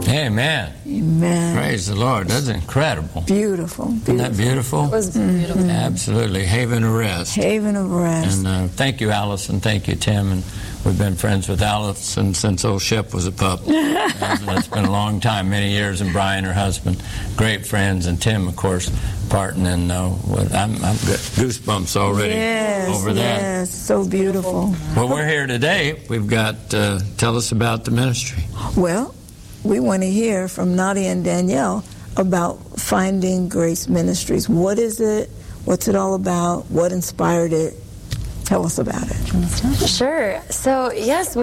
Amen. Amen. Praise the Lord. That's incredible. Beautiful. Isn't that beautiful? It was beautiful. Absolutely. Haven of rest. Haven of rest. And thank you, Allison. Thank you, Tim. And we've been friends with Allison since old Shep was a pup. It's been a long time, many years. And Brian, her husband, great friends. And Tim, of course, partner. And I'm got goosebumps already over that. Yes, so beautiful. Well, we're here today. We've got, tell us about the ministry. Well, we want to hear from Nadia and Danielle about Finding Grace Ministries. What is it? What's it all about? What inspired it? Tell us about it. Sure. So, yes,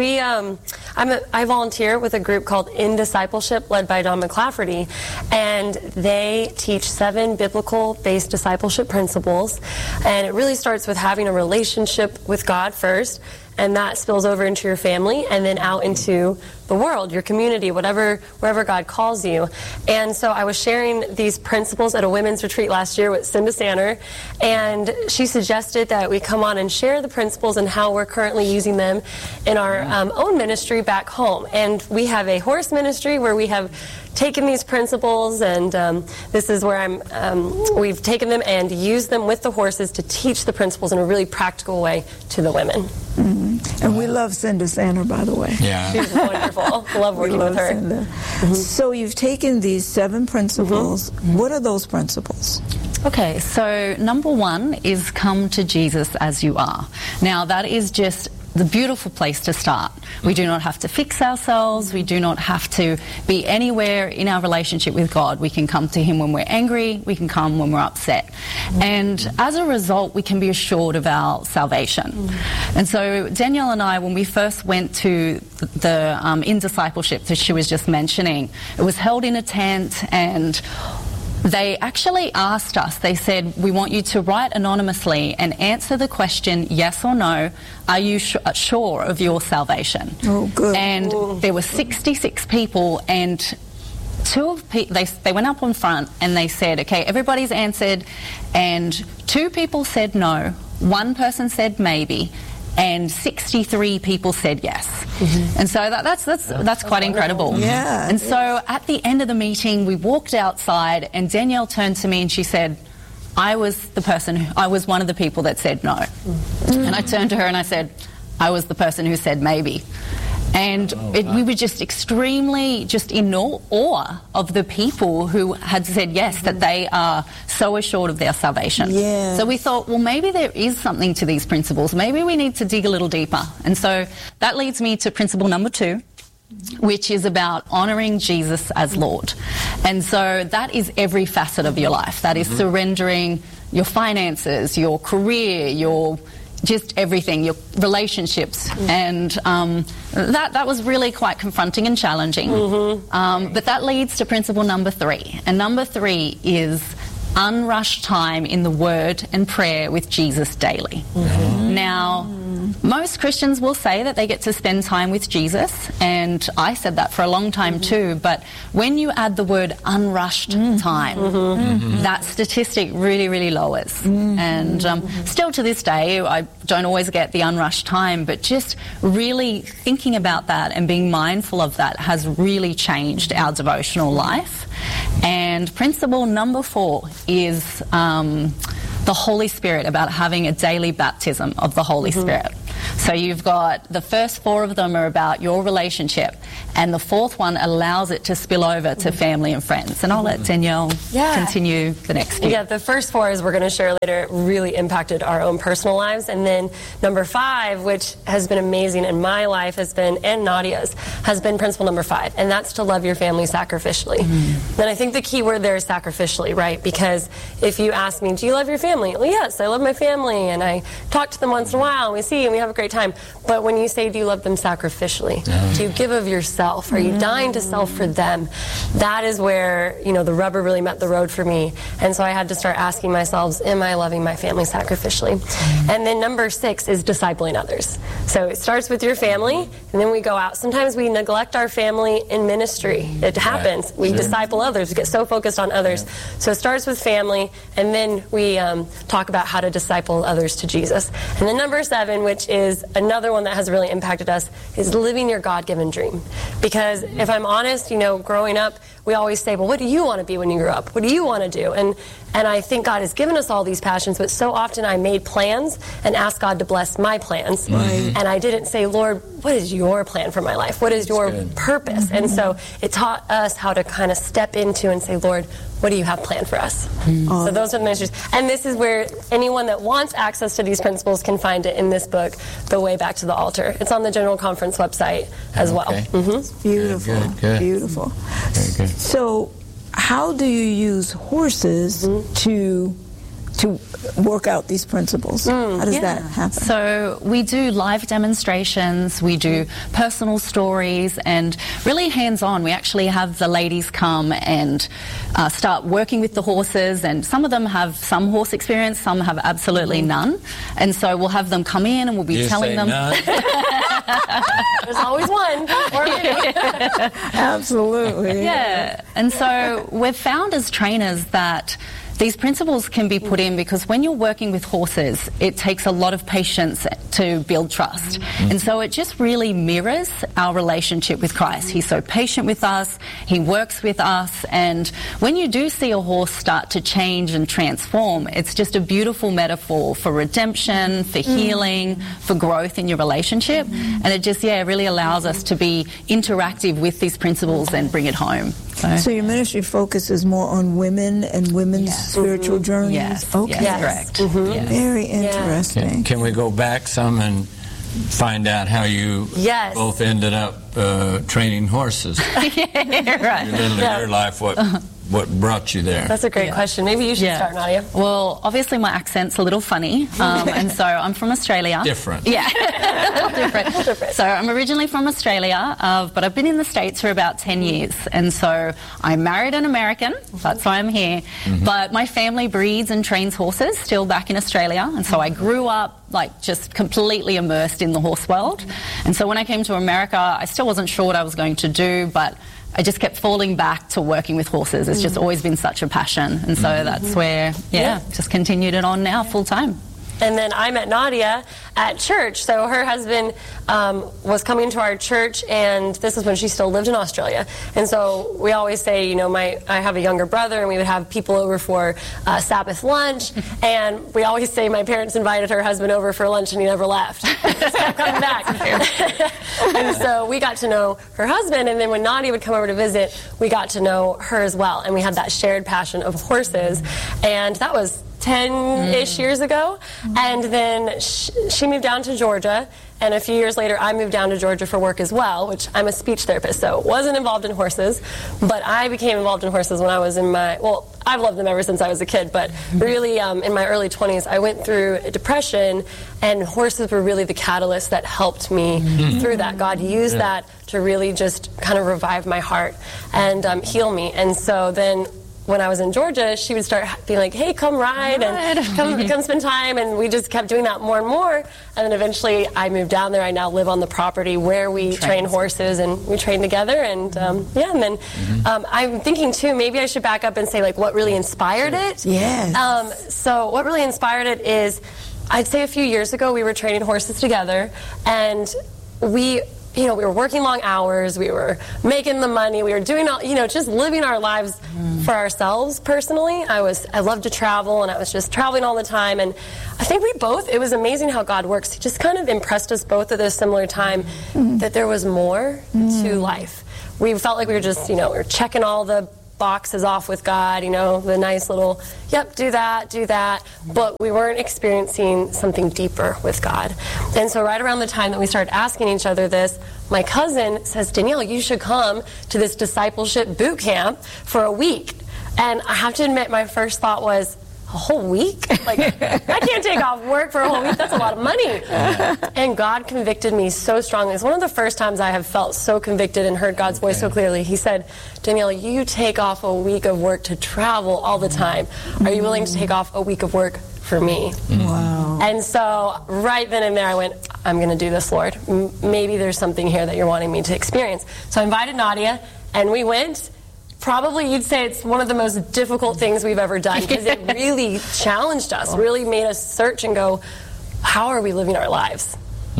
I volunteer with a group called In Discipleship, led by Don McClafferty, and they teach 7 biblical-based discipleship principles, and it really starts with having a relationship with God first, and that spills over into your family and then out into the world, your community, wherever God calls you. And so I was sharing these principles at a women's retreat last year with Cinda Sanner, and she suggested that we come on and share the principles and how we're currently using them in our own ministry back home. And we have a horse ministry where we have taken these principles, and this is where we've taken them and used them with the horses to teach the principles in a really practical way to the women. Mm-hmm. And we love Cinda Sanner, by the way. Yeah. She's wonderful. Love working with her. Mm-hmm. So you've taken these 7 principles. Mm-hmm. What are those principles? Okay, so number 1 is come to Jesus as you are. Now, that is just the beautiful place to start. We do not have to fix ourselves. We do not have to be anywhere in our relationship with God. We can come to Him when we're angry. We can come when we're upset. And as a result, we can be assured of our salvation. And so Danielle and I, when we first went to the In Discipleship that she was just mentioning, it was held in a tent, and they actually asked us, they said, we want you to write anonymously and answer the question, yes or no, are you sure of your salvation? Oh, good. And there were 66 people, and they went up on front and they said, okay, everybody's answered, and 2 people said no, 1 person said maybe, and 63 people said yes. Mm-hmm. And so that's quite incredible. Yeah. And so at the end of the meeting, we walked outside, and Danielle turned to me and she said, I was one of the people that said no. Mm-hmm. And I turned to her and I said, I was the person who said maybe. And we were just extremely in awe of the people who had said yes, that they are so assured of their salvation. Yeah. So we thought, well, maybe there is something to these principles. Maybe we need to dig a little deeper. And so that leads me to principle number 2, which is about honouring Jesus as Lord. And so that is every facet of your life. That is surrendering your finances, your career, your just everything, your relationships. And that was really quite confronting and challenging. But that leads to principle number 3. And number 3 is unrushed time in the Word and prayer with Jesus daily. Now, most Christians will say that they get to spend time with Jesus, and I said that for a long time too, but when you add the word unrushed time, that statistic really, really lowers. And still to this day, I don't always get the unrushed time, but just really thinking about that and being mindful of that has really changed our devotional life. And principle number 4 is the Holy Spirit, about having a daily baptism of the Holy Spirit. So you've got the first 4 of them are about your relationship, and the 4th one allows it to spill over to family and friends. And I'll let Danielle continue the next few. Yeah, the first 4, as we're going to share later, really impacted our own personal lives. And then number 5, which has been amazing in my life, and Nadia's, has been principle number 5, and that's to love your family sacrificially. And I think the key word there is sacrificially, right? Because if you ask me, do you love your family? Well, yes, I love my family, and I talk to them once in a while, and we see, and we have a great time. But when you say, do you love them sacrificially? Do you give of yourself? Are you dying to self for them? That is where, the rubber really met the road for me. And so I had to start asking myself, am I loving my family sacrificially? And then number 6 is discipling others. So it starts with your family, and then we go out. Sometimes we neglect our family in ministry. It happens. We disciple others. We get so focused on others. So it starts with family, and then we talk about how to disciple others to Jesus. And then number 7, which is another one that has really impacted us, is living your God-given dream. Because if I'm honest, growing up, we always say, well, what do you want to be when you grow up? What do you want to do? And I think God has given us all these passions, but so often I made plans and asked God to bless my plans. Right. And I didn't say, Lord, what is your plan for my life? What is your purpose? And so it taught us how to kind of step into and say, Lord, what do you have planned for us? So those are the ministries. And this is where anyone that wants access to these principles can find it in this book, The Way Back to the Altar. It's on the General Conference website as well. Beautiful. Good. Beautiful. Very good. So how do you use horses to work out these principles? How does that happen? So we do live demonstrations, we do personal stories, and really hands-on. We actually have the ladies come and start working with the horses, and some of them have some horse experience, some have absolutely none. And so we'll have them come in and we'll be telling them... None? There's always one. Or many. Absolutely. Yeah. And so we've found as trainers that these principles can be put in because when you're working with horses, it takes a lot of patience to build trust. And so it just really mirrors our relationship with Christ. He's so patient with us, he works with us, and when you do see a horse start to change and transform, it's just a beautiful metaphor for redemption, for healing, for growth in your relationship. And it just, really allows us to be interactive with these principles and bring it home. So your ministry focuses more on women and women's spiritual journeys? Yes. Okay. Yes, correct. Yes. Very interesting. Can we go back some and find out how you both ended up training horses? Right. Your life, what brought you there? That's a great question. Maybe you should start, Nadia. Well, obviously my accent's a little funny, and so I'm from Australia. Different. Yeah, different. So I'm originally from Australia, but I've been in the States for about 10 years, and so I married an American, that's why I'm here, but my family breeds and trains horses still back in Australia, and so I grew up just completely immersed in the horse world. And so when I came to America, I still wasn't sure what I was going to do, but I just kept falling back to working with horses. It's just always been such a passion. And so that's where, just continued it on now full time. And then I met Nadia at church. So her husband was coming to our church, and this is when she still lived in Australia. And so we always say, I have a younger brother, and we would have people over for Sabbath lunch. And we always say my parents invited her husband over for lunch, and he never left. He just kept coming back. And so we got to know her husband, and then when Nadia would come over to visit, we got to know her as well. And we had that shared passion of horses. And that was 10-ish years ago, and then she moved down to Georgia, and a few years later I moved down to Georgia for work as well, which I'm a speech therapist, so wasn't involved in horses, but I became involved in horses when I was in I've loved them ever since I was a kid, but really in my early 20s I went through a depression, and horses were really the catalyst that helped me through that. God used that to really just kind of revive my heart and heal me. And so then when I was in Georgia, she would start being like, hey, come ride and come spend time. And we just kept doing that more and more. And then eventually I moved down there. I now live on the property where we train horses, and we train together. And and then I'm thinking too, maybe I should back up and say what really inspired it. Yes. So what really inspired it is, I'd say a few years ago we were training horses together, and we were working long hours, we were making the money, we were doing all, just living our lives for ourselves personally. I loved to travel, and I was just traveling all the time, and I think it was amazing how God works. He just kind of impressed us both at a similar time that there was more to life. We felt like we were just, we were checking all the boxes off with God, the nice little, do that, but we weren't experiencing something deeper with God. And so right around the time that we started asking each other this, my cousin says, Danielle, you should come to this discipleship boot camp for a week. And I have to admit, my first thought was, a whole week? I can't take off work for a whole week. That's a lot of money. And God convicted me so strongly. It's one of the first times I have felt so convicted and heard God's voice so clearly. He said, Danielle, you take off a week of work to travel all the time. Are you willing to take off a week of work for me? Wow. And so right then and there I went, I'm going to do this, Lord. Maybe there's something here that you're wanting me to experience. So I invited Nadia, and we went. Probably you'd say it's one of the most difficult things we've ever done, because it really challenged us, really made us search and go, how are we living our lives?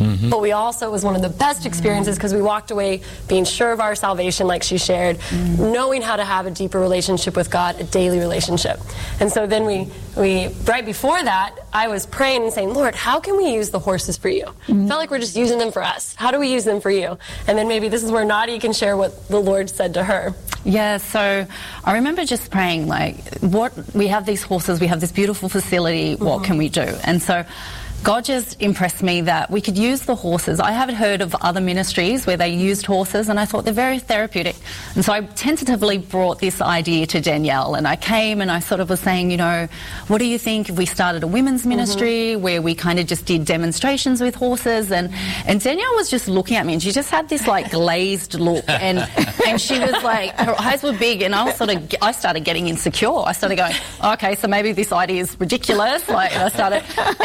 but we also, it was one of the best experiences because we walked away being sure of our salvation, like she shared, knowing how to have a deeper relationship with God, a daily relationship. And so then we right before that, I was praying and saying, Lord, how can we use the horses for you? Felt like we're just using them for us. How do we use them for you? And then maybe this is where Nadia can share what the Lord said to her. Yeah, so I remember just praying, like, we have these horses, we have this beautiful facility, what can we do? And so God just impressed me that we could use the horses. I haven't heard of other ministries where they used horses, and I thought they're very therapeutic. And so I tentatively brought this idea to Danielle, and I came and I sort of was saying, you know, what do you think if we started a women's ministry where we kind of just did demonstrations with horses? And Danielle was just looking at me, and she just had this like glazed look, and she was like, her eyes were big, and I started getting insecure. I started going, okay, so maybe this idea is ridiculous. Like I started,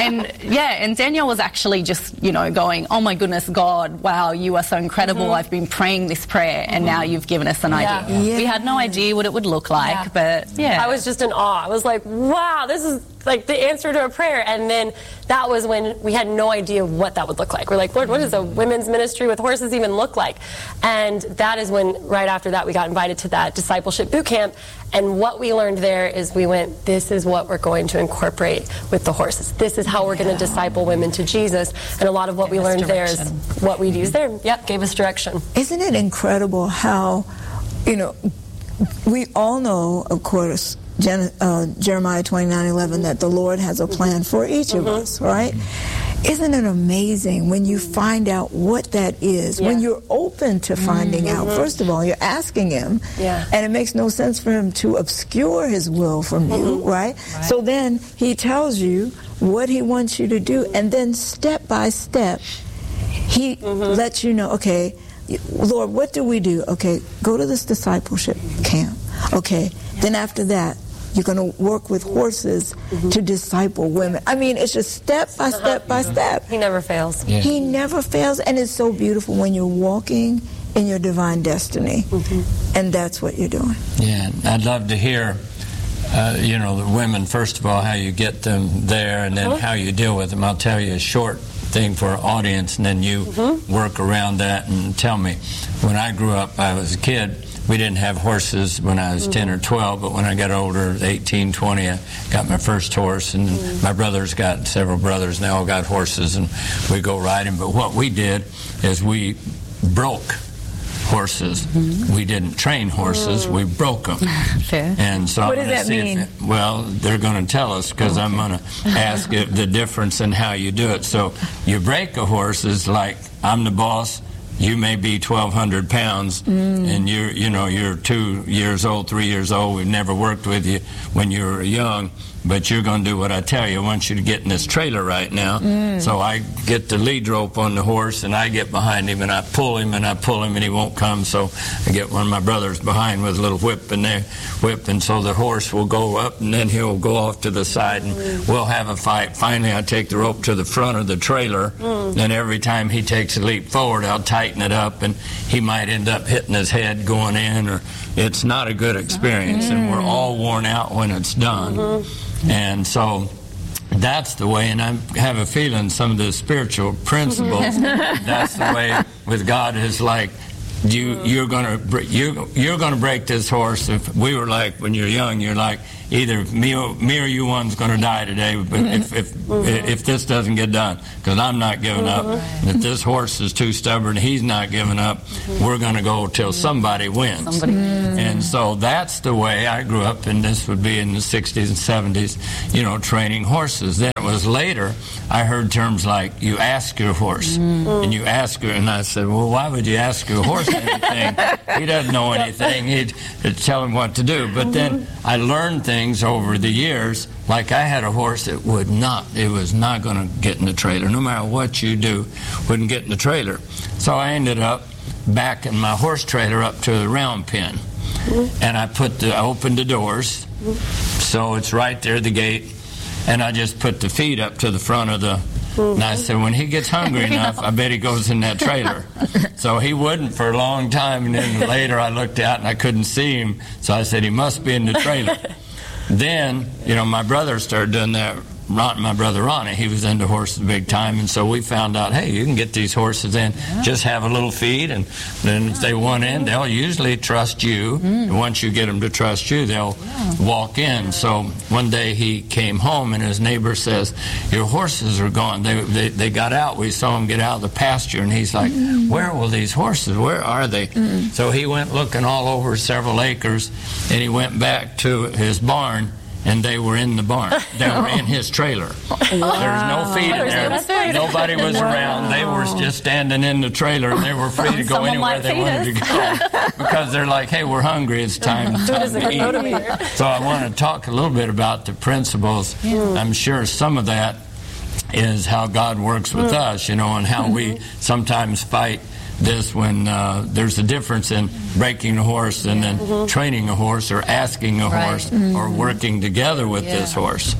and Danielle was actually just, you know, going, oh my goodness, God, wow, you are so incredible. I've been praying this prayer, and now you've given us an idea. Yeah. We had no idea what it would look like, but yeah. I was just in awe. I was like, wow, this is like the answer to a prayer. And then that was when we had no idea what that would look like. We're like, Lord, what does a women's ministry with horses even look like? And that is when, right after that, we got invited to that discipleship boot camp. And what we learned there is we went, this is what we're going to incorporate with the horses. This is how we're going to disciple women to Jesus. And a lot of what we learned there is what we'd use there. Yep, gave us direction. Isn't it incredible how, you know, we all know, of course, Jeremiah 29:11, that the Lord has a plan for each of us, right? Isn't it amazing when you find out what that is, when you're open to finding out? First of all, you're asking him, and it makes no sense for him to obscure his will from you, right? So then he tells you what he wants you to do, and then step by step, he lets you know, okay, Lord, what do we do? Okay, go to this discipleship camp. Okay, then after that, you're going to work with horses to disciple women. I mean, it's just step by step by step. He never fails. Yeah. He never fails, and it's so beautiful when you're walking in your divine destiny, and that's what you're doing. Yeah, I'd love to hear, you know, the women, first of all, how you get them there, and then how you deal with them. I'll tell you a short thing for our audience, and then you work around that and tell me. When I grew up, I was a kid. We didn't have horses when I was 10 or 12, but when I got older, 18, 20, I got my first horse, and my brothers got, several brothers, and they all got horses, and we go riding. But what we did is we broke horses. We didn't train horses, we broke them. Fair. And so What does that mean? Well, they're going to tell us, because I'm going to ask it, the difference in how you do it. So you break a horse is like, I'm the boss, you may be 1,200 pounds, and you're 2 years old, 3 years old. We've never worked with you when you were young, but you're going to do what I tell you. I want you to get in this trailer right now. So I get the lead rope on the horse, and I get behind him, and I pull him, and he won't come. So I get one of my brothers behind with a little whip, and so the horse will go up, and then he'll go off to the side, and we'll have a fight. Finally, I take the rope to the front of the trailer, and every time he takes a leap forward, I'll tighten it up, and he might end up hitting his head going in, or it's not a good experience, and we're all worn out when it's done. And so that's the way, and I have a feeling some of the spiritual principles, that's the way with God is like, you're going to break this horse. If we were like, when you're young, you're like, either me or you one's going to die today, but if this doesn't get done, because I'm not giving up. And if this horse is too stubborn, he's not giving up, we're going to go till somebody wins. And so that's the way I grew up, and this would be in the 60s and 70s, you know, training horses. Then it was later, I heard terms like, you ask your horse, and you ask her, and I said, well, why would you ask your horse anything? He doesn't know anything. He'd tell him what to do. But then I learned things over the years, like I had a horse that was not going to get in the trailer. No matter what you do, wouldn't get in the trailer. So I ended up backing my horse trailer up to the round pen. And I opened the doors, so it's right there, the gate, and I just put the feet up to the front of the, and I said, when he gets hungry enough, I bet he goes in that trailer. So he wouldn't for a long time, and then later I looked out and I couldn't see him, so I said, he must be in the trailer. Then, you know, my brother started doing that my brother Ronnie, he was into horses big time, and so we found out, hey, you can get these horses in, just have a little feed, and then if they want in, they'll usually trust you. And once you get them to trust you, they'll walk in. So one day he came home, and his neighbor says, your horses are gone. They got out. We saw them get out of the pasture, and he's like, where will these horses? Where are they? So he went looking all over several acres, and he went back to his barn, and they were in the barn. They were in his trailer. There was no feed in there. Nobody was around. They were just standing in the trailer, and they were free to go anywhere they wanted to go. Because they're like, hey, we're hungry. It's time to eat. So I want to talk a little bit about the principles. I'm sure some of that is how God works with us, and how we sometimes fight this when there's a difference in breaking a horse and then training a horse or asking a horse or working together with this horse.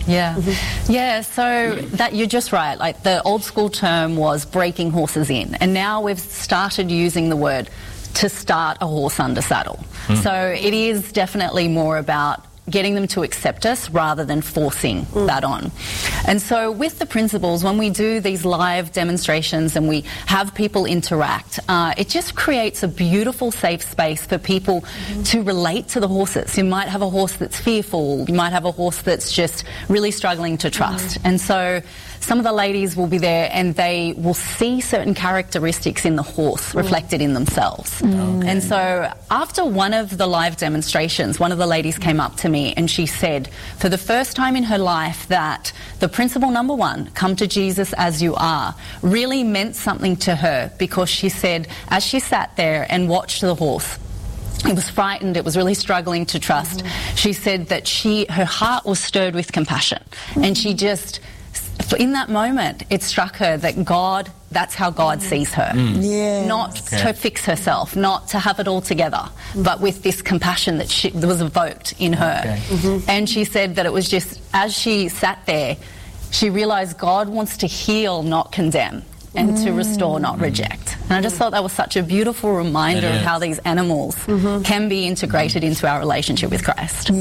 So that you're just right. Like the old school term was breaking horses in, and now we've started using the word to start a horse under saddle. So it is definitely more about getting them to accept us rather than forcing that on. And so with the principles, when we do these live demonstrations and we have people interact, it just creates a beautiful safe space for people to relate to the horses. You might have a horse that's fearful, you might have a horse that's just really struggling to trust. And so some of the ladies will be there and they will see certain characteristics in the horse reflected in themselves. And so after one of the live demonstrations, one of the ladies came up to me and she said, for the first time in her life, that the principle number 1, come to Jesus as you are, really meant something to her, because she said, as she sat there and watched the horse, it was frightened, it was really struggling to trust. She said that her heart was stirred with compassion, and she just, in that moment, it struck her that God, that's how God sees her. Not to fix herself, not to have it all together, but with this compassion that was evoked in her. And she said that it was just, as she sat there, she realized God wants to heal, not condemn, and to restore, not reject. And I just thought that was such a beautiful reminder of how these animals can be integrated into our relationship with Christ.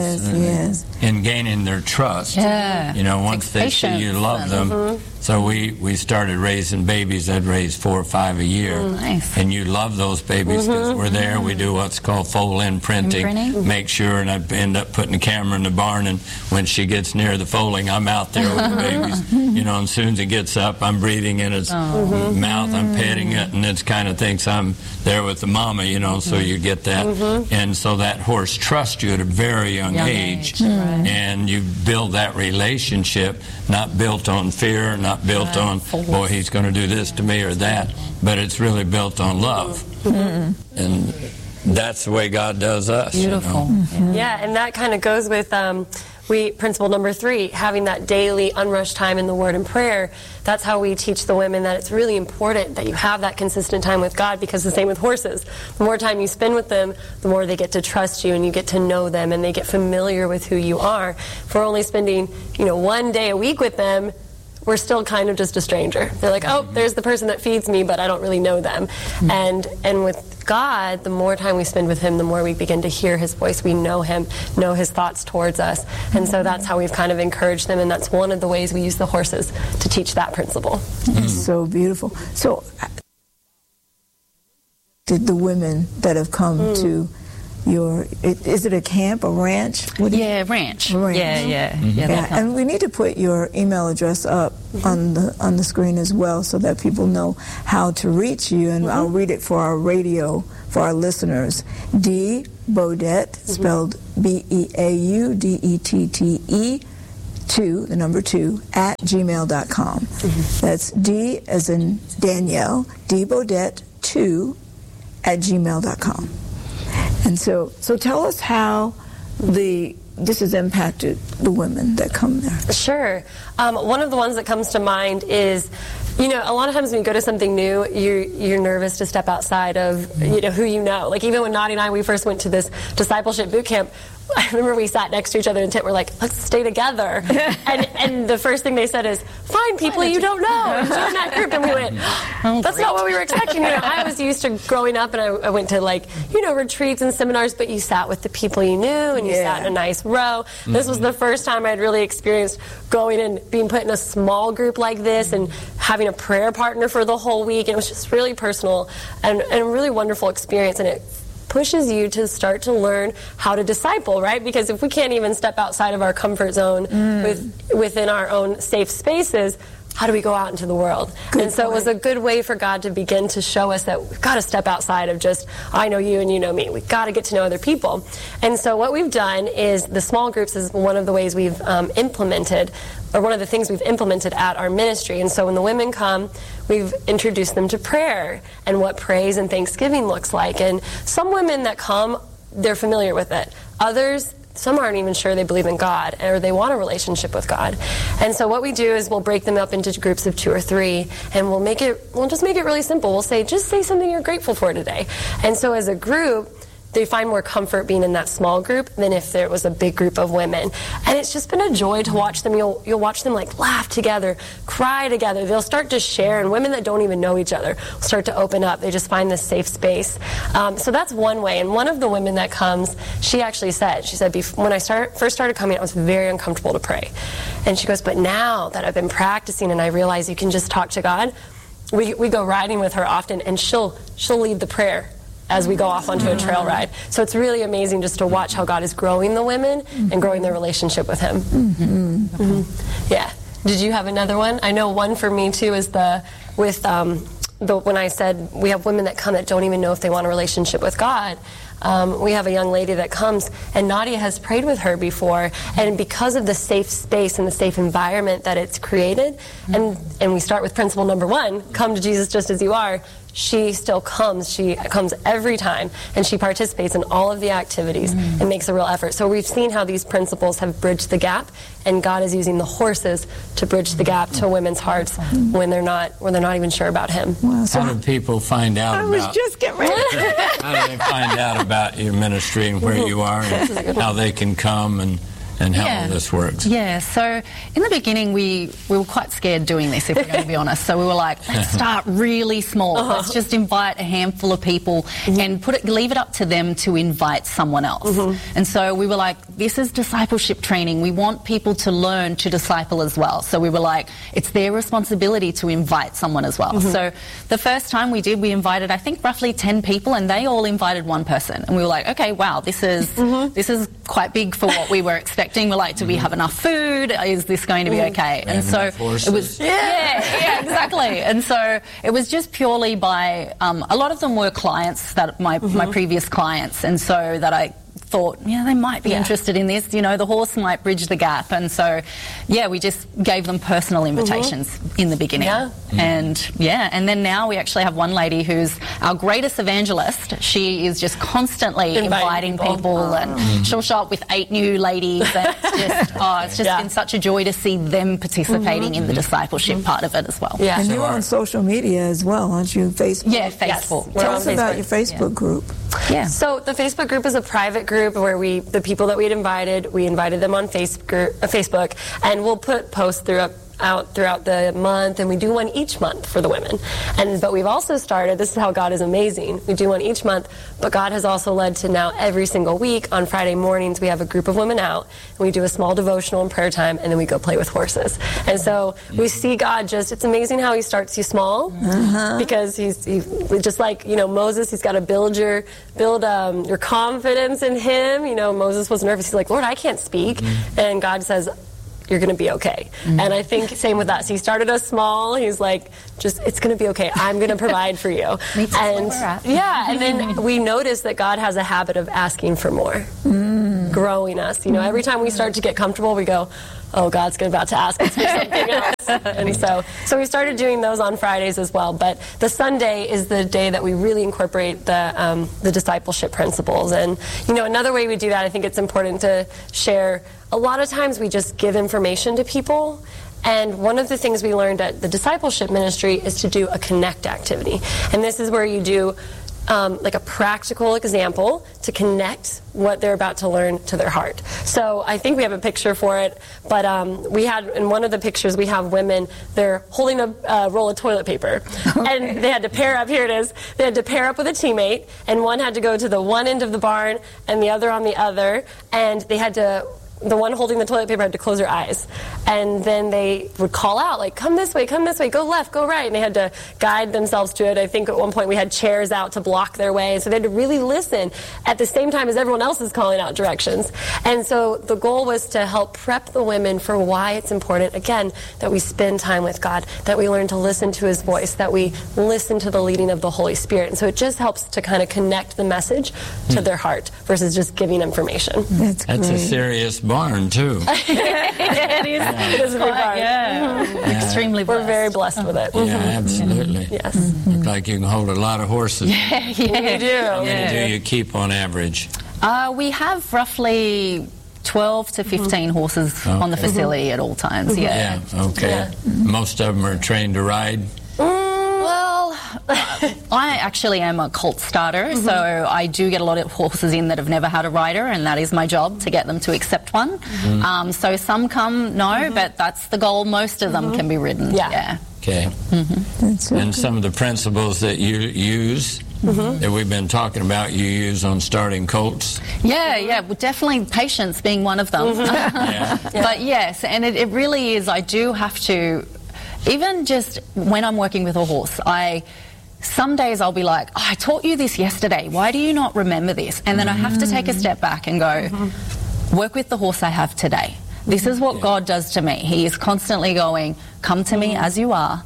Yes. In gaining their trust. Once they see you love them. So we started raising babies. I'd raise 4 or 5 a year. And you love those babies because we're there. We do what's called foal-in printing. Make sure, and I end up putting the camera in the barn, and when she gets near the foaling, I'm out there with the babies. And as soon as it gets up, I'm breathing in its mouth, I'm petting it, and it's kind of thinks I'm there with the mama, so you get that. And so that horse trusts you at a very young age. And you build that relationship, not built on fear, not built on, boy, he's going to do this to me or that, but it's really built on love. And that's the way God does us. Beautiful. And that kind of goes with principle number 3, having that daily unrushed time in the Word and prayer. That's how we teach the women that it's really important that you have that consistent time with God, because the same with horses. The more time you spend with them, the more they get to trust you and you get to know them and they get familiar with who you are. If we're only spending, 1 day a week with them, we're still kind of just a stranger. They're like, oh, there's the person that feeds me, but I don't really know them. And with God, the more time we spend with Him, the more we begin to hear His voice. We know Him, know His thoughts towards us. And so that's how we've kind of encouraged them, and that's one of the ways we use the horses to teach that principle. So beautiful. So did the women that have come to is it a camp, a ranch? Ranch. And we need to put your email address up on the screen as well, so that people know how to reach you. And I'll read it for our radio, for our listeners. D. Beaudette, spelled Beaudette, 2, the number 2, at gmail.com. That's D as in Danielle, D. Beaudette 2 at gmail.com. And so tell us how this has impacted the women that come there. Sure. One of the ones that comes to mind is, a lot of times when you go to something new, you're nervous to step outside of, who you know. Like even when Nadia and I, we first went to this discipleship boot camp, I remember we sat next to each other in tent. We're like, let's stay together. and the first thing they said is, find people you don't know and join that group. And we went, that's not what we were expecting. I was used to growing up, and I went to retreats and seminars, but you sat with the people you knew, and you sat in a nice row. This was the first time I'd really experienced going and being put in a small group like this and having a prayer partner for the whole week. And it was just really personal and a really wonderful experience. And it pushes you to start to learn how to disciple, right? Because if we can't even step outside of our comfort zone within our own safe spaces, how do we go out into the world? And so it was a good way for God to begin to show us that we've got to step outside of just, I know you and you know me. We've got to get to know other people. And so what we've done is the small groups is one of the ways we've implemented, or one of the things we've implemented at our ministry. And so when the women come, we've introduced them to prayer and what praise and thanksgiving looks like. And some women that come, they're familiar with it. Others, some aren't even sure they believe in God or they want a relationship with God. And so what we do is we'll break them up into groups of 2 or 3, and we'll just make it really simple. We'll say, just say something you're grateful for today. And so as a group, they find more comfort being in that small group than if there was a big group of women. And it's just been a joy to watch them. You'll watch them laugh together, cry together. They'll start to share, and women that don't even know each other will start to open up. They just find this safe space. So that's one way. And one of the women that comes, she said, when I first started coming, I was very uncomfortable to pray. And she goes, but now that I've been practicing and I realize you can just talk to God, we go riding with her often, and she'll lead the prayer as we go off onto a trail ride. So it's really amazing just to watch how God is growing the women and growing their relationship with Him. Yeah. Did you have another one? I know one for me too is when I said we have women that come that don't even know if they want a relationship with God. We have a young lady that comes, and Nadia has prayed with her before, and because of the safe space and the safe environment that it's created, and we start with principle number 1, come to Jesus just as you are, she still comes. She comes every time, and she participates in all of the activities and makes a real effort. So we've seen how these principles have bridged the gap, and God is using the horses to bridge the gap to women's hearts when they're not even sure about Him. Wow, so how do people find out I was just getting ready. How do they find out about your ministry and where you are and how they can come and how all this works? Yeah, so in the beginning we were quite scared doing this, if we're going to be honest. So we were like, let's start really small. Let's just invite a handful of people and leave it up to them to invite someone else. And so we were like, this is discipleship training. We want people to learn to disciple as well. So we were like, it's their responsibility to invite someone as well. So the first time we invited, I think, roughly 10 people, and they all invited one person. And we were like, okay, wow, this is quite big for what we were expecting. We're like, do we have enough food? Is this going to be okay? And so it was, yeah, exactly. And so it was just purely by, a lot of them were clients, that my previous clients, and so that I thought, they might be interested in this. The horse might bridge the gap. And so, we just gave them personal invitations in the beginning. And then now we actually have one lady who's our greatest evangelist. She is just constantly inviting people, and she'll show up with 8 new ladies. And it's just been such a joy to see them participating in the discipleship part of it as well. And you're on social media as well, aren't you? Facebook. Yeah, Facebook. Yes. Tell us about your Facebook group. Yeah. So the Facebook group is a private group where the people that we invited them on Facebook, and we'll put posts throughout the month, and we do one each month for the women. But we've also started, this is how God is amazing, we do one each month, but God has also led to now every single week on Friday mornings we have a group of women out, and we do a small devotional and prayer time, and then we go play with horses. And so we see God it's amazing how He starts you small, because he's just like, Moses, He's got to build your confidence in Him. Moses was nervous. He's like, Lord, I can't speak. And God says, you're going to be okay. And I think same with us. He started us small. He's like, it's going to be okay. I'm going to provide for you. And then we notice that God has a habit of asking for more, growing us. Every time we start to get comfortable, we go, oh, God's about to ask us for something else. And so we started doing those on Fridays as well. But the Sunday is the day that we really incorporate the discipleship principles. And, another way we do that, I think it's important to share. A lot of times we just give information to people. And one of the things we learned at the discipleship ministry is to do a connect activity. And this is where you do like a practical example to connect what they're about to learn to their heart. So I think we have a picture for it, but we had, in one of the pictures, we have women, they're holding a roll of toilet paper. Okay. And they had to pair up, here it is, they had to pair up with a teammate, and one had to go to the one end of the barn and the other on the other, and they had to, the one holding the toilet paper had to close her eyes. And then they would call out, like, come this way, go left, go right. And they had to guide themselves to it. I think at one point we had chairs out to block their way. So they had to really listen at the same time as everyone else is calling out directions. And so the goal was to help prep the women for why it's important, again, that we spend time with God, that we learn to listen to His voice, that we listen to the leading of the Holy Spirit. And so it just helps to kind of connect the message to their heart versus just giving information. That's a serious barn, too. It is. It is a big barn. Extremely blessed. We're very blessed with it. Yeah, absolutely. Yes. Looks like you can hold a lot of horses. We do. How many do you keep on average? We have roughly 12 to 15 horses on the facility at all times. Yeah, okay. Yeah. Most of them are trained to ride? Well, I actually am a colt starter, so I do get a lot of horses in that have never had a rider, and that is my job, to get them to accept one. So some come, but that's the goal. Most of them can be ridden. Yeah. Okay. And some of the principles that you use that we've been talking about, you use on starting colts? Yeah, well, definitely patience being one of them. But yes, and it really is, I do have to, even just when I'm working with a horse, some days I'll be like, oh, I taught you this yesterday, why do you not remember this? And then I have to take a step back and go, work with the horse I have today. This is what God does to me. He is constantly going, come to me as you are.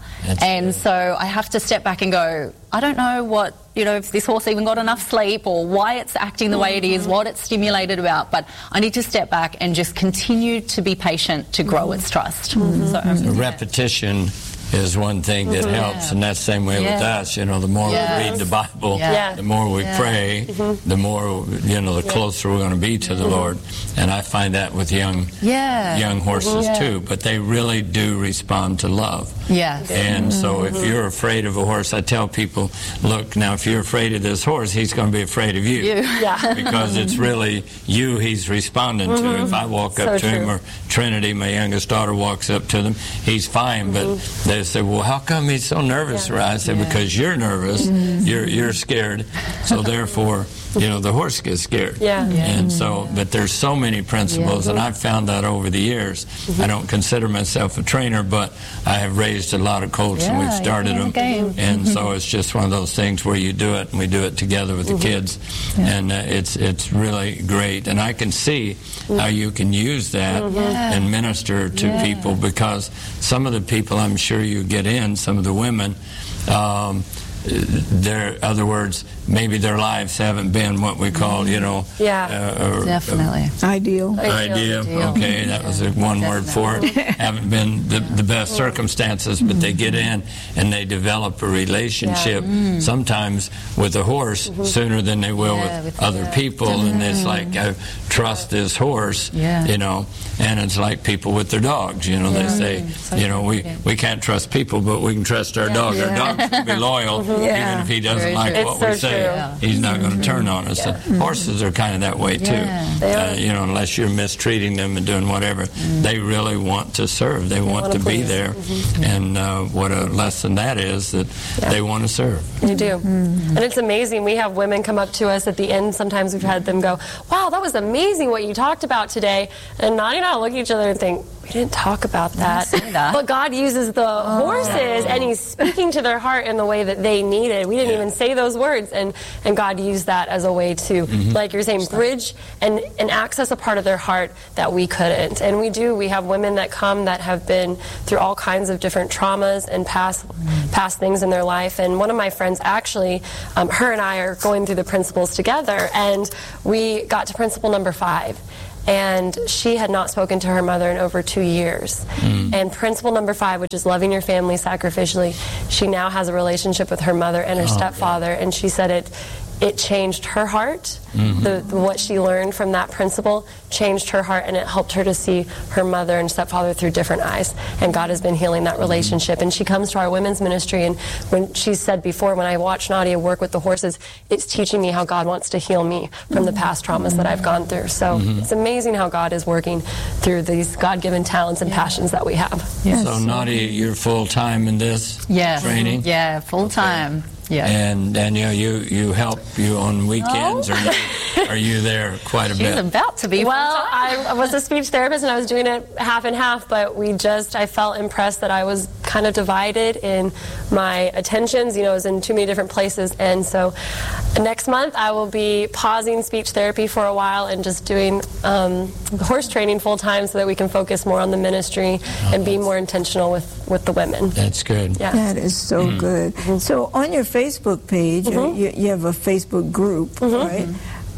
So I have to step back and go, I don't know if this horse even got enough sleep, or why it's acting the way it is, what it's stimulated about, but I need to step back and just continue to be patient to grow its trust. So repetition is one thing that helps, and that's the same way with us. The more we read the Bible, the more we pray, the more, the closer we're going to be to the Lord. And I find that with young horses too, but they really do respond to love. And so if you're afraid of a horse, I tell people, look, now if you're afraid of this horse, he's going to be afraid of you. Because it's really you he's responding to. If I walk up to him, or Trinity, my youngest daughter, walks up to them, he's fine, but they say, well, how come he's so nervous? I said, because you're nervous, you're scared, so therefore, the horse gets scared. And so, but there's so many principles, and I've found that over the years. I don't consider myself a trainer, but I have raised a lot of colts, and we've started them. And so it's just one of those things where you do it, and we do it together with the kids, and it's really great. And I can see how you can use that and minister to people, because some of the people I'm sure you get in, some of the women, other words, maybe their lives haven't been what we call, definitely ideal. Okay, that was one word for it. Haven't been the best circumstances, but they get in and they develop a relationship, sometimes with a horse, sooner than they will with other people. And it's like, I trust this horse, and it's like people with their dogs. They say, we can't trust people, but we can trust our dog. Our dog's going to be loyal, even if he doesn't like what we say. He's not going to turn on us. Horses are kind of that way too. Unless you're mistreating them and doing whatever, they really want to serve. They want to be there. And what a lesson that is, that they want to serve. They do. And it's amazing. We have women come up to us at the end. Sometimes we've had them go, wow, that was amazing what you talked about today. And Nani and I look at each other and think, we didn't talk about that. But God uses the horses, and He's speaking to their heart in the way that they needed. We didn't even say those words, and God used that as a way to, like you're saying, bridge and access a part of their heart that we couldn't. And we do. We have women that come that have been through all kinds of different traumas and past things in their life. And one of my friends, actually, her and I are going through the principles together, and we got to principle number 5. And she had not spoken to her mother in over 2 years. And principle number 5, which is loving your family sacrificially, she now has a relationship with her mother and her stepfather. And she said it changed her heart. What she learned from that principle changed her heart, and it helped her to see her mother and stepfather through different eyes. And God has been healing that relationship. And she comes to our women's ministry, and when she said before, when I watch Nadia work with the horses, it's teaching me how God wants to heal me from the past traumas that I've gone through. So it's amazing how God is working through these God-given talents and passions that we have. So Nadia, you're full-time in this training? Yeah, full-time. Okay. Yeah. And Danielle, you help you on weekends, or are you there quite a bit? She's about to be. Well, I was a speech therapist, and I was doing it half and half, but I felt impressed that I was kind of divided in my attentions. I was in too many different places. And so next month I will be pausing speech therapy for a while and just doing horse training full time, so that we can focus more on the ministry and be more intentional with the women. That's good. Yeah. That is so good. So on your Facebook page, you have a Facebook group, right?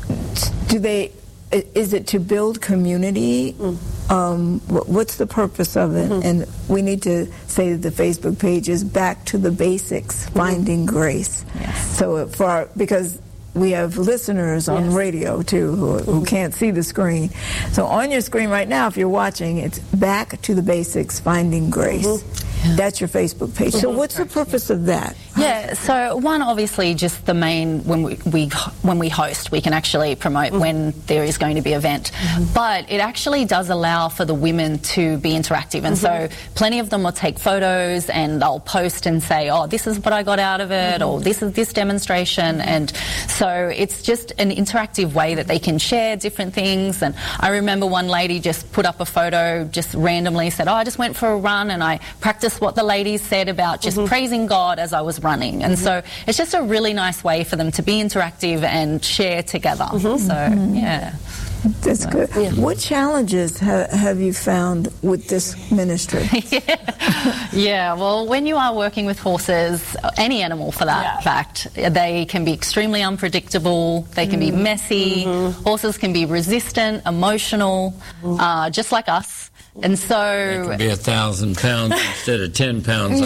Is it to build community? What's the purpose of it? And we need to say that the Facebook page is Back to the Basics, Finding Grace. Yes. So because we have listeners on radio too who can't see the screen. So on your screen right now, if you're watching, it's Back to the Basics, Finding Grace. That's your Facebook page. So what's the purpose of that? Yeah, so one, obviously, just the main, when we host, we can actually promote when there is going to be an event. But it actually does allow for the women to be interactive. And so plenty of them will take photos and they'll post and say, oh, this is what I got out of it, or this is this demonstration. And so it's just an interactive way that they can share different things. And I remember one lady just put up a photo, just randomly said, oh, I just went for a run and I practiced what the ladies said about just praising God as I was running. And so it's just a really nice way for them to be interactive and share together. So, yeah. That's good. What challenges have you found with this ministry? Yeah, well, when you are working with horses, any animal for that fact, they can be extremely unpredictable, they can be messy, horses can be resistant, emotional, just like us. And so it could be 1,000 pounds instead of 10 pounds.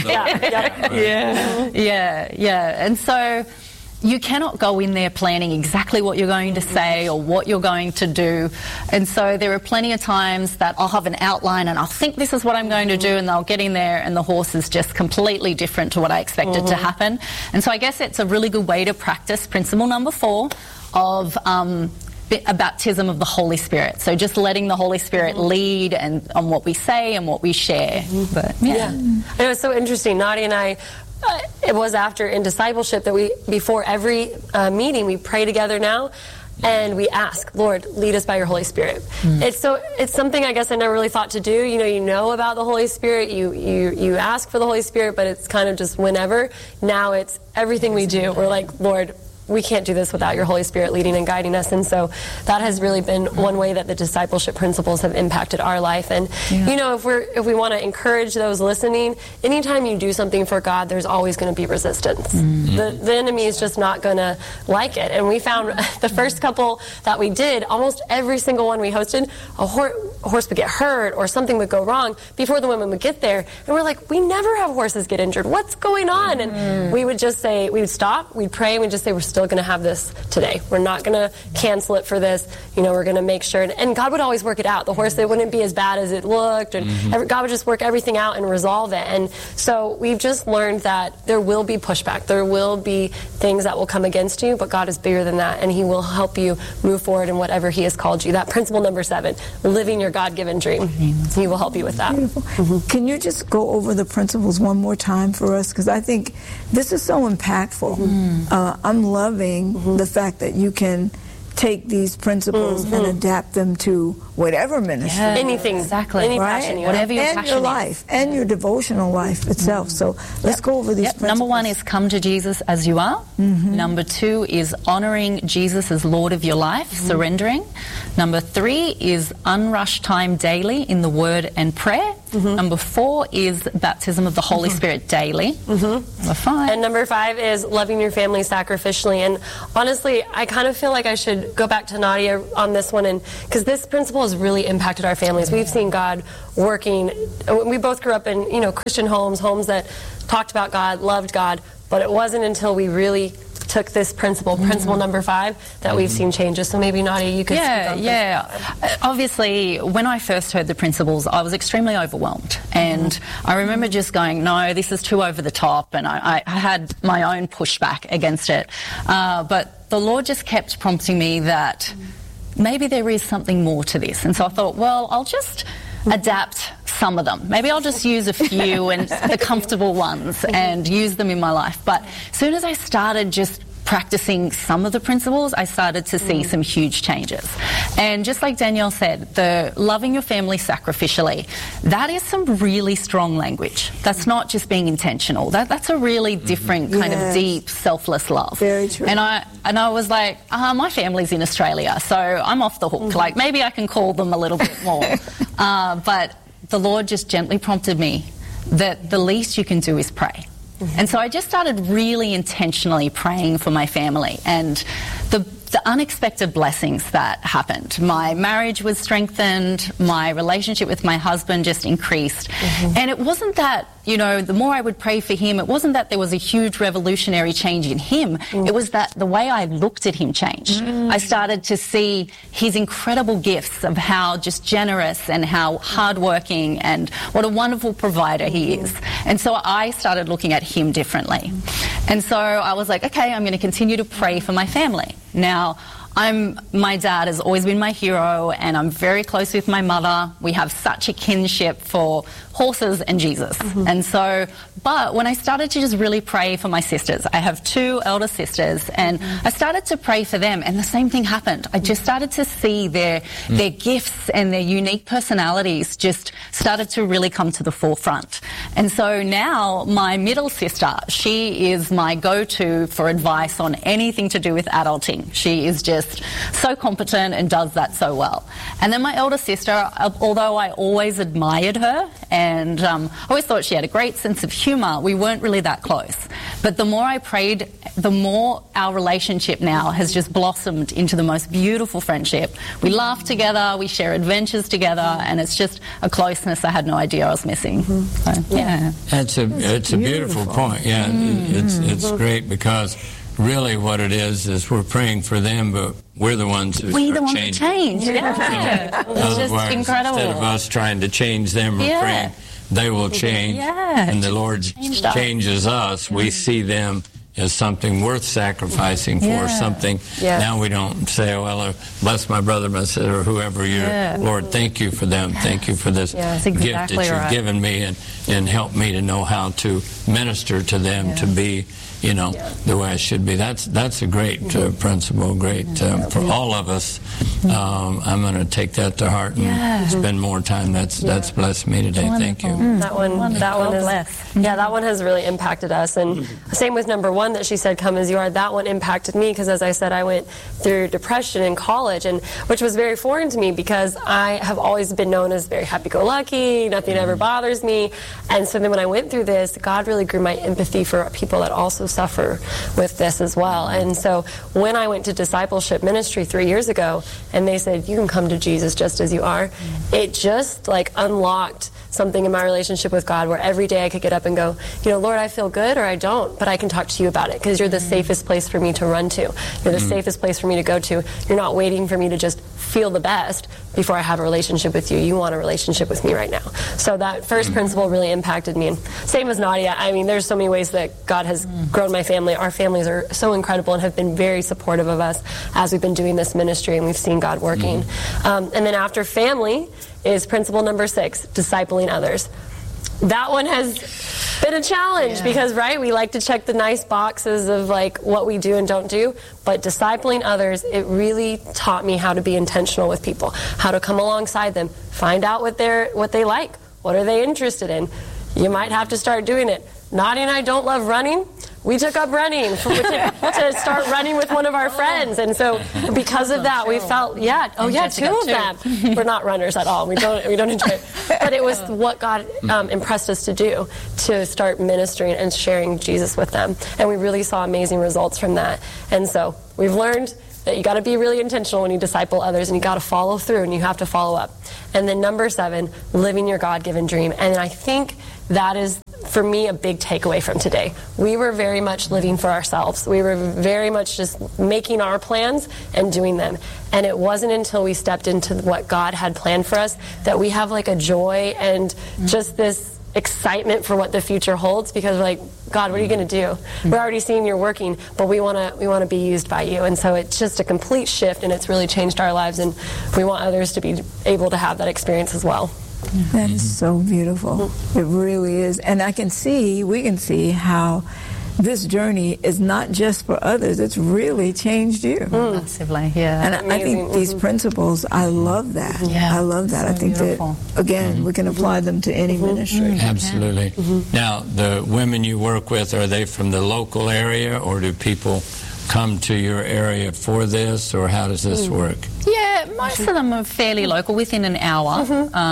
Yeah. And so you cannot go in there planning exactly what you're going to say or what you're going to do. And so there are plenty of times that I'll have an outline and I'll think this is what I'm going to do, and they'll get in there and the horse is just completely different to what I expected to happen. And so I guess it's a really good way to practice principle number 4 of a baptism of the Holy Spirit. So just letting the Holy Spirit lead and on what we say and what we share. But it was so interesting. Nadia and I, it was after in discipleship that before every meeting, we pray together now. And we ask, Lord, lead us by your Holy Spirit. It's something I guess I never really thought to do. You know about the Holy Spirit. You ask for the Holy Spirit, but it's kind of just whenever. Now it's everything we do. We're like, Lord, we can't do this without your Holy Spirit leading and guiding us. And so that has really been one way that the discipleship principles have impacted our life. And if we want to encourage those listening, anytime you do something for God, there's always going to be resistance. The enemy is just not going to like it. And we found the first couple that we did, almost every single one we hosted, a horse would get hurt or something would go wrong before the women would get there. And we're like, we never have horses get injured. What's going on? And we would just say, we would stop, we'd pray, and we'd just say, we're still going to have this today. We're not going to cancel it for this. We're going to make sure. And God would always work it out. The horse, it wouldn't be as bad as it looked. And God would just work everything out and resolve it. And so we've just learned that there will be pushback. There will be things that will come against you, but God is bigger than that, and he will help you move forward in whatever he has called you. That principle number 7, living your God-given dream. He will help you with that. Can you just go over the principles one more time for us? Because I think this is so impactful. I'm loving the fact that you can take these principles and adapt them to whatever ministry. Anything. Exactly. Any right? passion you Whatever your and passion your is. life and your devotional life itself. So let's go over these principles. Number 1 is come to Jesus as you are. Number 2 is honoring Jesus as Lord of your life, surrendering. Number 3 is unrush time daily in the Word and prayer. Number 4 is baptism of the Holy Spirit daily. Number 5. And number 5 is loving your family sacrificially. And honestly, I kind of feel like I should go back to Nadia on this one, and because this principle has really impacted our families. We've seen God working. We both grew up in Christian homes that talked about God, loved God, but it wasn't until we really took this principle number 5, that we've seen changes. So maybe, Nadia, you could speak on this. Obviously, when I first heard the principles, I was extremely overwhelmed. And I remember just going, no, this is too over the top. And I had my own pushback against it. But the Lord just kept prompting me that maybe there is something more to this. And so I thought, well, I'll just adapt some of them. Maybe I'll just use a few and the comfortable ones and use them in my life. But as soon as I started just practicing some of the principles, I started to see some huge changes. And just like Danielle said, the loving your family sacrificially, that is some really strong language. That's not just being intentional. That's a really different kind of deep, selfless love. Very true. And I was like, my family's in Australia, so I'm off the hook. Like, maybe I can call them a little bit more. But the Lord just gently prompted me that the least you can do is pray. And so I just started really intentionally praying for my family and the unexpected blessings that happened. My marriage was strengthened, my relationship with my husband just increased. And it wasn't that, the more I would pray for him, it wasn't that there was a huge revolutionary change in him. It was that the way I looked at him changed. I started to see his incredible gifts of how just generous and how hardworking and what a wonderful provider he is. And so I started looking at him differently. And so I was like, okay, I'm going to continue to pray for my family. Now, my dad has always been my hero, and I'm very close with my mother. We have such a kinship for horses and Jesus. And so, but when I started to just really pray for my sisters, I have 2 elder sisters, and I started to pray for them, and the same thing happened. I just started to see their gifts and their unique personalities just started to really come to the forefront. And so now my middle sister, she is my go-to for advice on anything to do with adulting. She is just so competent and does that so well. And then my elder sister, although I always admired her and I always thought she had a great sense of humour, we weren't really that close. But the more I prayed, the more our relationship now has just blossomed into the most beautiful friendship. We laugh together, we share adventures together, and it's just a closeness I had no idea I was missing. So, yeah. It's a beautiful point. Yeah, it's great because really what it is we're praying for them, but we're the ones who change. Yeah. It's just incredible. Instead of us trying to change them or praying, they will change. Yeah. And the Lord changes us. We see them as something worth sacrificing for, something. Now we don't say, well, bless my brother, my sister, or whoever you're. Lord, thank you for them. Thank you for this gift that you've given me, and help me to know how to minister to them, to be the way I should be. That's a great principle, great for all of us. I'm going to take that to heart and spend more time. That's blessed me today. Wonderful. Thank you. That one has really impacted us. And same with number 1 that she said, come as you are. That one impacted me because, as I said, I went through depression in college, and which was very foreign to me because I have always been known as very happy-go-lucky, nothing ever bothers me. And so then when I went through this, God really grew my empathy for people that also suffer with this as well. And so when I went to discipleship ministry 3 years ago, and they said, you can come to Jesus just as you are, it just unlocked something in my relationship with God where every day I could get up and go, Lord, I feel good or I don't, but I can talk to you about it because you're the safest place for me to run to. You're the safest place for me to go to. You're not waiting for me to just feel the best before I have a relationship with you. You want a relationship with me right now. So that first principle really impacted me. And same as Nadia. I mean, there's so many ways that God has grown my family. Our families are so incredible and have been very supportive of us as we've been doing this ministry, and we've seen God working. And then after family is principle number 6, discipling others. That one has been a challenge because, we like to check the nice boxes of what we do and don't do, but discipling others, it really taught me how to be intentional with people, how to come alongside them, find out what they like, what are they interested in. You might have to start doing it. Nadia and I don't love running. We took up running to start running with one of our friends, and so because of that, we felt 2 of them. We're not runners at all. We don't enjoy it, but it was what God impressed us to do, to start ministering and sharing Jesus with them, and we really saw amazing results from that. And so we've learned that you got to be really intentional when you disciple others, and you got to follow through, and you have to follow up. And then number 7, living your God-given dream, and I think that is for me, a big takeaway from today. We were very much living for ourselves. We were very much just making our plans and doing them. And it wasn't until we stepped into what God had planned for us that we have like a joy and just this excitement for what the future holds, because we're like, God, what are you going to do? We're already seeing you're working, but we want to be used by you. And so it's just a complete shift, and it's really changed our lives, and we want others to be able to have that experience as well. That is so beautiful. It really is. And we can see how this journey is not just for others, it's really changed you. Massively, yeah. And I think these principles, I love that. Yeah, I love that. so I think beautiful. that, again, we can apply them to any ministry. Absolutely. Now, the women you work with, are they from the local area, or do people come to your area for this, or how does this work? Yeah, most of them are fairly local, within an hour.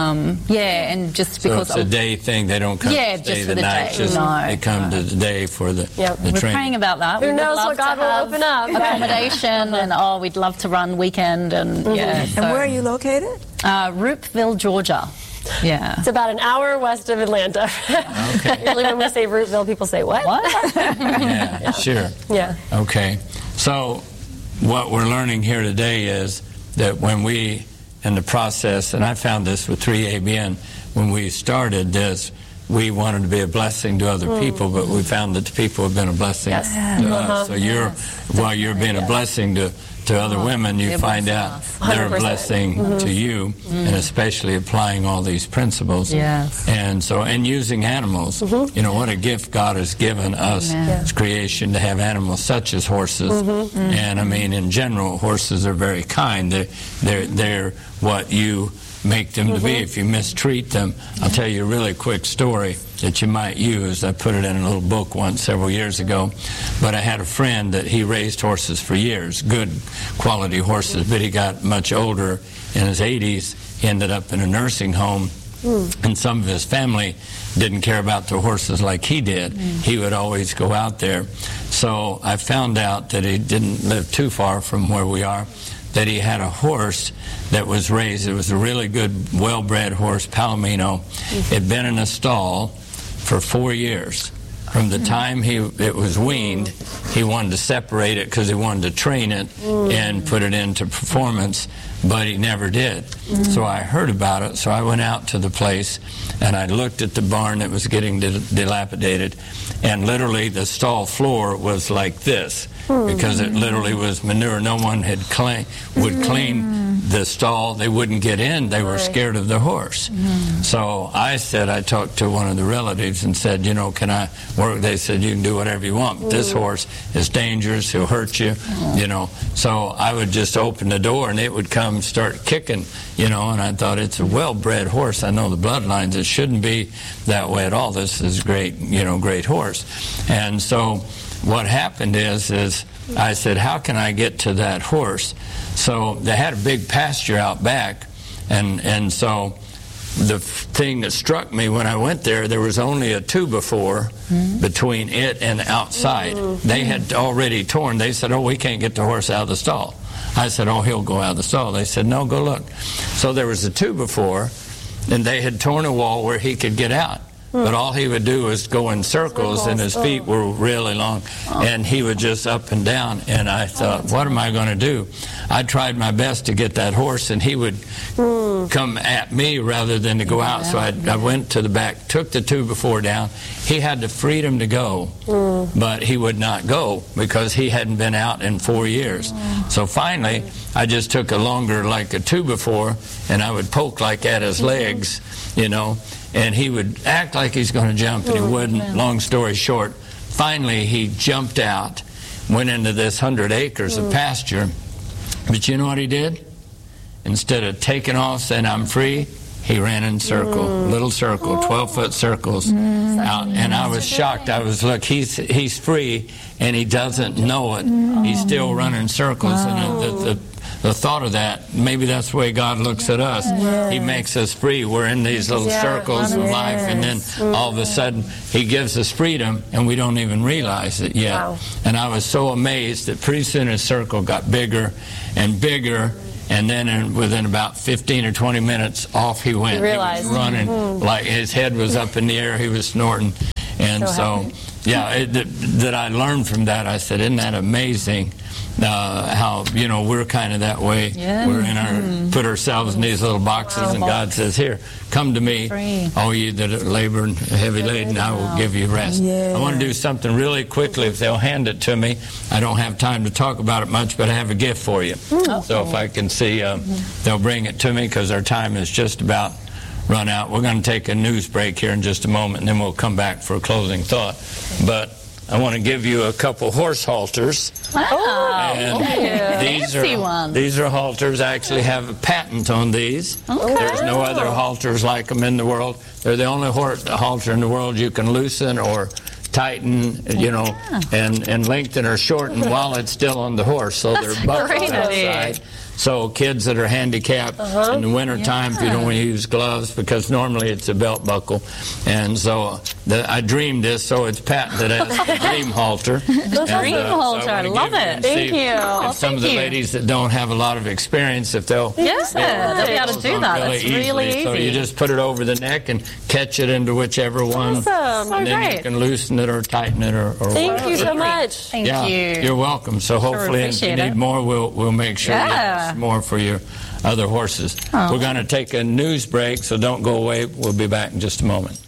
And just So because it's a day thing, they don't come to stay just for the the night, day. just No. they come to the day for the We're training. praying about that. Who We would knows love what God to will have open up. accommodation, and we'd love to run weekend, and And where are you located? Roopville, Georgia. Yeah. It's about an hour west of Atlanta. Okay. Usually when we say Rootville, people say, what? Yeah, sure. Yeah. Okay. So what we're learning here today is that when we, in the process, and I found this with 3ABN, when we started this, we wanted to be a blessing to other people, but we found that the people have been a blessing Yes. to us. So while you're being a blessing to other women, you they're find blessing out us. they're a 100%. blessing to you, and especially applying all these principles. Yes. And using animals. You know, what a gift God has given us as creation to have animals such as horses. And I mean, in general, horses are very kind. They're what you make them to be. If you mistreat them, I'll tell you a really quick story that you might use. I put it in a little book once several years ago. But I had a friend that he raised horses for years, good quality horses, but he got much older in his 80s. He ended up in a nursing home, and some of his family didn't care about the horses like he did. He would always go out there. So I found out that he didn't live too far from where we are, that he had a horse that was raised. It was a really good, well-bred horse, Palomino. It had been in a stall for 4 years. From the time it was weaned, he wanted to separate it because he wanted to train it and put it into performance, but he never did. So I heard about it, so I went out to the place, and I looked at the barn that was getting dilapidated, and literally the stall floor was like this, because it literally was manure. No one would clean the stall. They wouldn't get in. They were scared of the horse. So I talked to one of the relatives and said, you know, can I work? They said, you can do whatever you want, but this horse is dangerous. He'll hurt you, you know. So I would just open the door, and it would come start kicking, you know, and I thought, it's a well-bred horse. I know the bloodlines. It shouldn't be that way at all. This is great, you know, great horse. And so what happened is I said, how can I get to that horse? So they had a big pasture out back, and so the thing that struck me when I went there was only a 2x4 between it and outside. They had already torn. They said, oh, we can't get the horse out of the stall. I said, oh, he'll go out of the stall. They said, no, go look. So there was a 2x4, and they had torn a wall where he could get out. But all he would do was go in circles, and his feet were really long, and he would just up and down. And I thought, what am I going to do? I tried my best to get that horse, and he would come at me rather than to go out. So I went to the back, took the 2x4 down. He had the freedom to go, but he would not go because he hadn't been out in 4 years. So finally, I just took a longer, like a 2x4, and I would poke like at his legs, you know, and he would act like he's going to jump, and he wouldn't. Long story short, finally he jumped out, went into this 100 acres of pasture. But you know what he did? Instead of taking off, saying, I'm free, he ran in circle, little circle, 12-foot circles out. And I was shocked. I was, look, he's free, and he doesn't know it. He's still running circles. And the thought of that, maybe that's the way God looks at us. He makes us free. We're in these little circles of life, and then all of a sudden he gives us freedom, and we don't even realize it yet. Wow. And I was so amazed that pretty soon his circle got bigger and bigger, and then within about 15 or 20 minutes, off he went. You realized. He was running, like his head was up in the air, he was snorting. And so happy. yeah, that I learned from that. I said, isn't that amazing? How we're kind of that way. Yeah. We're in our put ourselves in these little boxes, and God says, "Here, come to me, Free. all you that are labor and heavy laden, I will give you rest." Yeah. I want to do something really quickly. If they'll hand it to me, I don't have time to talk about it much, but I have a gift for you. So if I can see, they'll bring it to me because our time is just about run out. We're going to take a news break here in just a moment, and then we'll come back for a closing thought. But I want to give you a couple horse halters. Wow. And these are halters. I actually have a patent on these. Okay. There's no other halters like them in the world. They're the only halter in the world you can loosen or tighten, and lengthen or shorten while it's still on the horse. So they're buckled outside. So kids that are handicapped in the wintertime, if you don't want to use gloves, because normally it's a belt buckle. And so I dreamed this, so it's patented as the Dream Halter. The Dream Halter, I love it. Thank you. And some of the ladies that don't have a lot of experience, if they'll they'll be able to do that. That's really easy. So you just put it over the neck and catch it into whichever one. Awesome. And then great. you can loosen it or tighten it or Thank whatever. you so much. Thank you. You're welcome. So hopefully, if you need more, we'll make sure you have more for your other horses. We're going to take a news break, so don't go away. We'll be back in just a moment.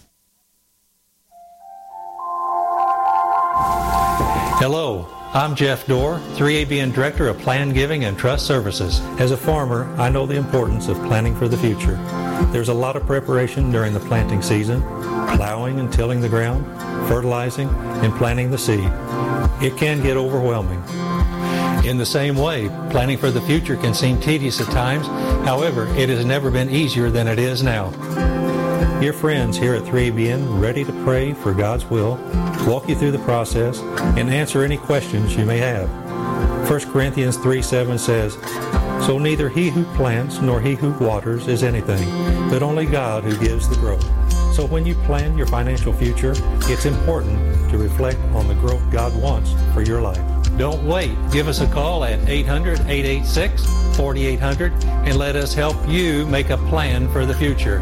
Hello, I'm Jeff Dorr, 3ABN Director of Plan Giving and Trust Services. As a farmer, I know the importance of planning for the future. There's a lot of preparation during the planting season, plowing and tilling the ground, fertilizing, and planting the seed. It can get overwhelming. In the same way, planning for the future can seem tedious at times. However, it has never been easier than it is now. Your friends here at 3ABN ready to pray for God's will, walk you through the process, and answer any questions you may have. 1 Corinthians 3:7 says, "So neither he who plants nor he who waters is anything, but only God who gives the growth." So when you plan your financial future, it's important to reflect on the growth God wants for your life. Don't wait. Give us a call at 800-886-4800 and let us help you make a plan for the future.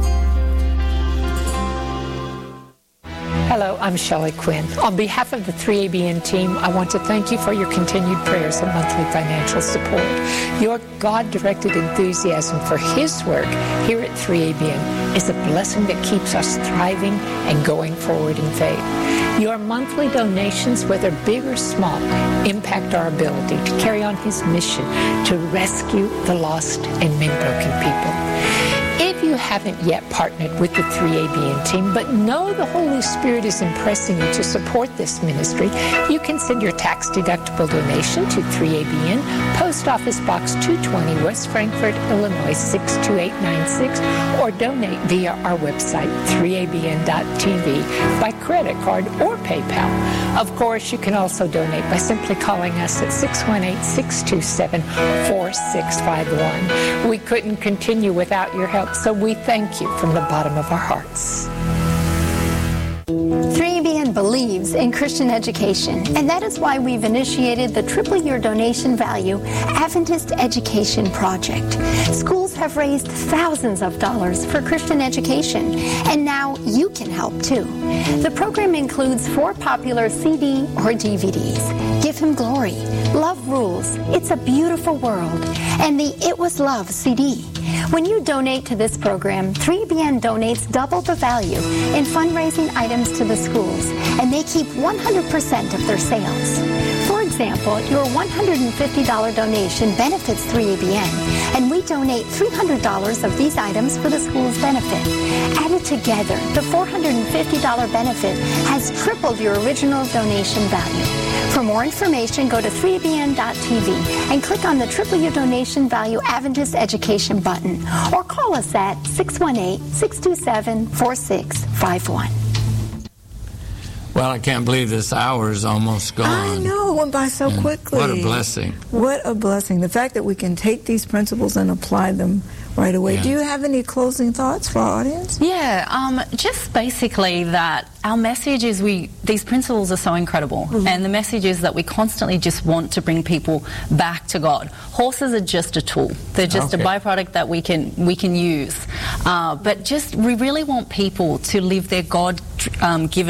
Hello, I'm Shelley Quinn. On behalf of the 3ABN team, I want to thank you for your continued prayers and monthly financial support. Your God-directed enthusiasm for His work here at 3ABN is a blessing that keeps us thriving and going forward in faith. Your monthly donations, whether big or small, impact our ability to carry on His mission to rescue the lost and mend-broken people. If you haven't yet partnered with the 3ABN team, but know the Holy Spirit is impressing you to support this ministry, you can send your tax-deductible donation to 3ABN, Post Office Box 220, West Frankfort, Illinois 62896, or donate via our website, 3abn.tv, by credit card or PayPal. Of course, you can also donate by simply calling us at 618-627-4651. We couldn't continue without your help, so we thank you from the bottom of our hearts. 3ABN believes in Christian education, and that is why we've initiated the Triple Your Donation Value Adventist Education Project. Schools have raised thousands of dollars for Christian education, and now you can help too. The program includes 4 popular CD or DVDs: Give Him Glory, Love Rules, It's a Beautiful World, and the It Was Love CD. When you donate to this program, 3ABN donates double the value in fundraising items to the schools, and they keep 100% of their sales. For example, your $150 donation benefits 3ABN, and we donate $300 of these items for the school's benefit. Added together, the $450 benefit has tripled your original donation value. For more information, go to 3abn.tv and click on the Triple Your Donation Value Adventist Education button, or call us at 618-627-4651. Well, I can't believe this hour is almost gone. I know, it went by so quickly. What a blessing. What a blessing. The fact that we can take these principles and apply them right away. Yeah. Do you have any closing thoughts for our audience? Yeah, just basically that our message is these principles are so incredible, and the message is that we constantly just want to bring people back to God. Horses are just a tool; they're just a byproduct that we can use. But we really want people to live their God-given